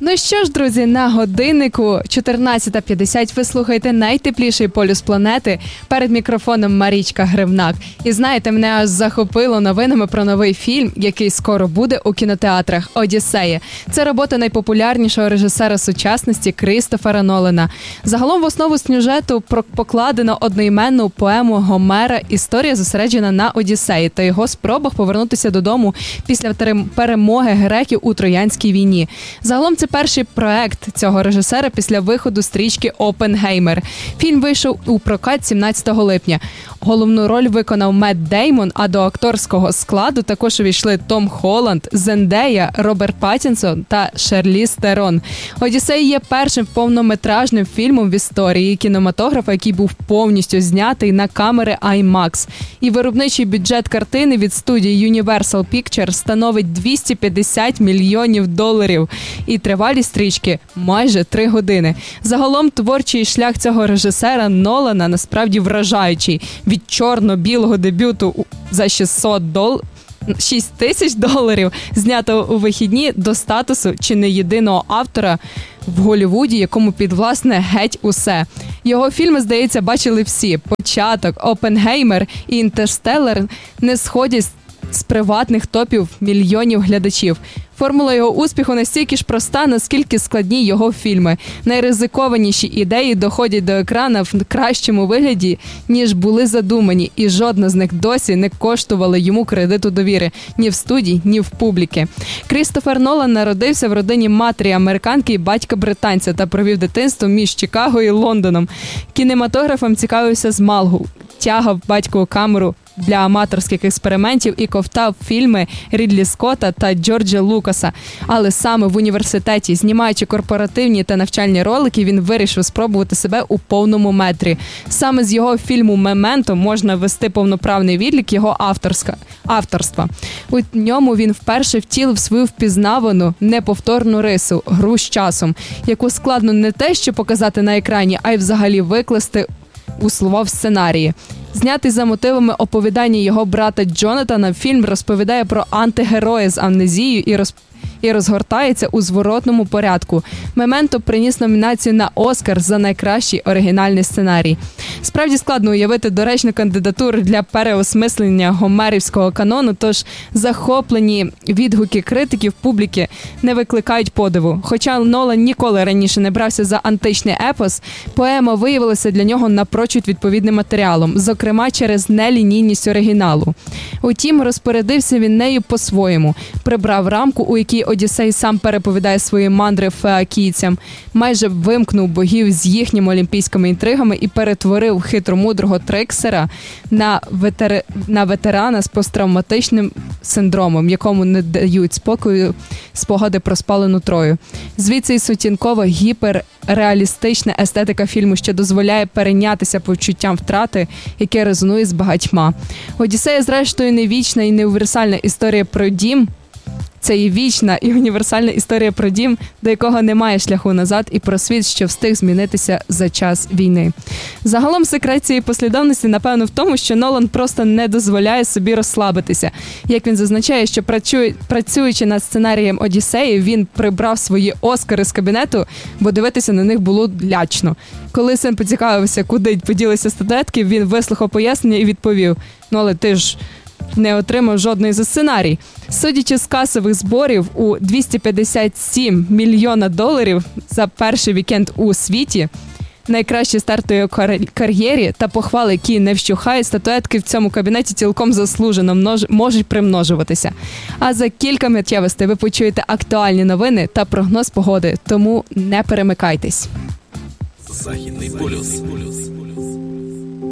Ну що ж, друзі, на годиннику 14:50 ви слухаєте найтепліший полюс планети. Перед мікрофоном Марічка Гривнак. І знаєте, мене аж захопило новинами про новий фільм, який скоро буде у кінотеатрах «Одіссея». Це робота найпопулярнішого режисера сучасності Крістофера Нолана. Загалом в основу сюжету покладено одноіменну поему Гомера. Історія зосереджена на Одіссеї та його спробах повернутися додому після перемоги греків у Троянській війні. Загалом це перший проект цього режисера після виходу стрічки «Оппенгеймер». Фільм вийшов у прокат 17 липня. Головну роль виконав Метт Деймон, а до акторського складу також увійшли Том Холланд, Зендея, Роберт Паттінсон та Шарліз Терон. «Одіссей» є першим повнометражним фільмом в історії кінематографа, який був повністю знятий на камери IMAX. І виробничий бюджет картини від студії Universal Pictures становить $250 мільйонів. І тривалість стрічки майже 3 години. Загалом творчий шлях цього режисера Нолана насправді вражаючий. Від чорно-білого дебюту за $6 тисяч, знятого у вихідні, до статусу чи не єдиного автора в Голлівуді, якому підвласне геть усе. Його фільми, здається, бачили всі. «Початок», «Оппенгеймер» і «Інтерстеллар» не сходять з приватних топів мільйонів глядачів. Формула його успіху настільки ж проста, наскільки складні його фільми. Найризикованіші ідеї доходять до екрана в кращому вигляді, ніж були задумані, і жодна з них досі не коштувала йому кредиту довіри ні в студії, ні в публіки. Крістофер Нолан народився в родині матері-американки і батька-британця та провів дитинство між Чикаго і Лондоном. Кінематографом цікавився з малку, тягав батькову камеру для аматорських експериментів і ковтав фільми Рідлі Скотта та Джорджа Лукаса. Але саме в університеті, знімаючи корпоративні та навчальні ролики, він вирішив спробувати себе у повному метрі. Саме з його фільму «Мементо» можна ввести повноправний відлік його авторства. У ньому він вперше втілив свою впізнавану, неповторну рису – гру з часом, яку складно не те, що показати на екрані, а й взагалі викласти у слова в сценарії. Знятий за мотивами оповідання його брата Джонатана, фільм розповідає про антигероя з амнезією і розгортається у зворотному порядку. «Мементо» приніс номінацію на «Оскар» за найкращий оригінальний сценарій. Справді складно уявити доречну кандидатуру для переосмислення гомерівського канону, тож захоплені відгуки критиків публіки не викликають подиву. Хоча Нолан ніколи раніше не брався за античний епос, поема виявилася для нього напрочуд відповідним матеріалом, зокрема через нелінійність оригіналу. Утім, розпорядився він нею по-своєму. Прибрав рамку, у якій Одіссей сам переповідає свої мандри феакійцям, майже вимкнув богів з їхніми олімпійськими інтригами і перетворив хитромудрого Триксера на ветерана з посттравматичним синдромом, якому не дають спокою спогади про спалену Трою. Звідси і сутінкова гіперреалістична естетика фільму, що дозволяє перейнятися почуттям втрати, яке резонує з багатьма. Одіссея, зрештою, не вічна і не універсальна історія про дім. Це і вічна і універсальна історія про дім, до якого немає шляху назад, і про світ, що встиг змінитися за час війни. Загалом секрет цієї послідовності, напевно, в тому, що Нолан просто не дозволяє собі розслабитися. Як він зазначає, що працюючи над сценарієм «Одіссеї», він прибрав свої «Оскари» з кабінету, бо дивитися на них було лячно. Коли син поцікавився, куди поділися статуетки, він вислухав пояснення і відповів: «Ну, але ти ж не отримав жодної за сценарій». Судячи з касових зборів у $257 мільйона за перший вікенд у світі, найкращий старт у його кар'єрі та похвали, які не вщухають, статуетки в цьому кабінеті цілком заслужено можуть примножуватися. А за кілька миттєвостей ви почуєте актуальні новини та прогноз погоди, тому не перемикайтесь. Західний полюс.